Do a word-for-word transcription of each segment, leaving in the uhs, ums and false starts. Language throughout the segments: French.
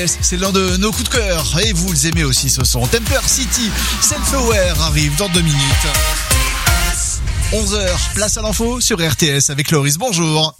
C'est l'un de nos coups de cœur et vous les aimez aussi ce son. Temper City, Self-Aware arrive dans deux minutes. onze heures, place à l'info sur R T S avec Loris, bonjour.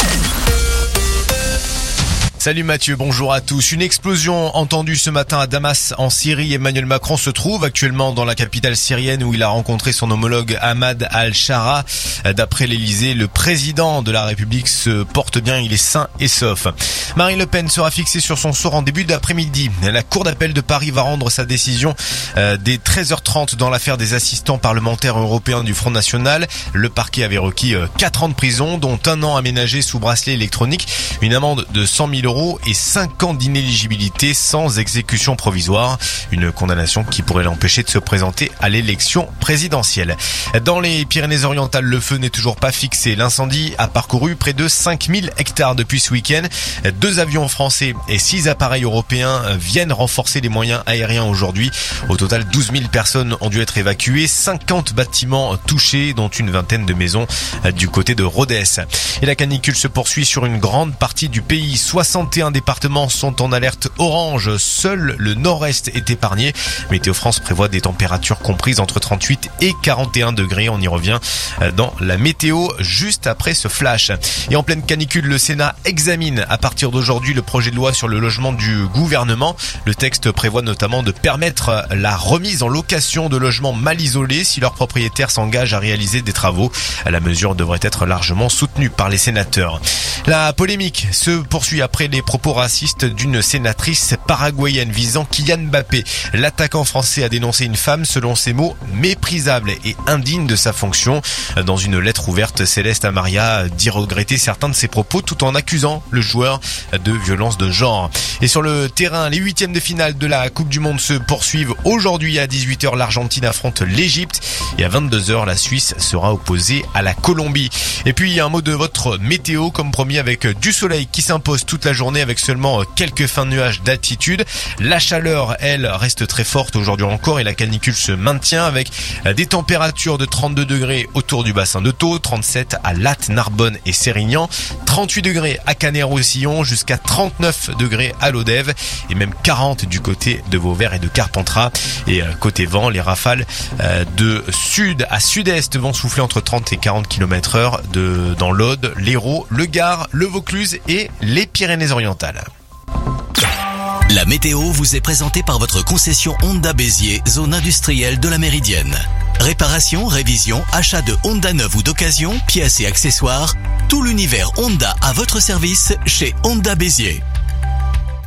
Salut Mathieu, bonjour à tous. Une explosion entendue ce matin à Damas en Syrie. Emmanuel Macron se trouve actuellement dans la capitale syrienne où il a rencontré son homologue Ahmad al-Shara. D'après l'Elysée, le président de la République se porte bien, il est sain et sauf. Marine Le Pen sera fixée sur son sort en début d'après-midi. La Cour d'appel de Paris va rendre sa décision dès treize heures trente dans l'affaire des assistants parlementaires européens du Front National. Le parquet avait requis quatre ans de prison, dont un an aménagé sous bracelet électronique, une amende de cent mille euros et cinq ans d'inéligibilité sans exécution provisoire. Une condamnation qui pourrait l'empêcher de se présenter à l'élection présidentielle. Dans les Pyrénées-Orientales, le feu n'est toujours pas fixé. L'incendie a parcouru près de cinq mille hectares depuis ce week-end. Deux avions français et six appareils européens viennent renforcer les moyens aériens aujourd'hui. Au total, douze mille personnes ont dû être évacuées. cinquante bâtiments touchés, dont une vingtaine de maisons du côté de Rodez. Et la canicule se poursuit sur une grande partie du pays. soixante et un départements sont en alerte orange. Seul le nord-est est épargné. Météo France prévoit des températures comprises entre trente-huit et quarante et un degrés. On y revient dans la météo juste après ce flash. Et en pleine canicule, le Sénat examine à partir d'aujourd'hui le projet de loi sur le logement du gouvernement. Le texte prévoit notamment de permettre la remise en location de logements mal isolés si leurs propriétaires s'engagent à réaliser des travaux. La mesure devrait être largement soutenue par les sénateurs. La polémique se poursuit après les propos racistes d'une sénatrice paraguayenne visant Kylian Mbappé. L'attaquant français a dénoncé une femme, selon ses mots, méprisable et indigne de sa fonction. Dans une lettre ouverte, Céleste Amaria dit regretter certains de ses propos tout en accusant le joueur de violence de genre. Et sur le terrain, les huitièmes de finale de la Coupe du Monde se poursuivent. Aujourd'hui à dix-huit heures, l'Argentine affronte l'Égypte et à vingt-deux heures, la Suisse sera opposée à la Colombie. Et puis un mot de votre météo, comme promis, avec du soleil qui s'impose toute la journée avec seulement quelques fins de nuages d'altitude. La chaleur, elle, reste très forte aujourd'hui encore et la canicule se maintient avec des températures de trente-deux degrés autour du bassin de Thau, trente-sept à Latte, Narbonne et Sérignan, trente-huit degrés à Canet-Roussillon, jusqu'à trente-neuf degrés à Lodève et même quarante du côté de Vauvert et de Carpentras. Et côté vent, les rafales de sud à sud-est vont souffler entre trente et quarante kilomètres heure de, dans l'Aude, l'Hérault, le Gard, le Vaucluse et les Pyrénées-Orientales. La météo vous est présentée par votre concession Honda Béziers, zone industrielle de la Méridienne. Réparation, révision, achat de Honda neuf ou d'occasion, pièces et accessoires, tout l'univers Honda à votre service chez Honda Béziers.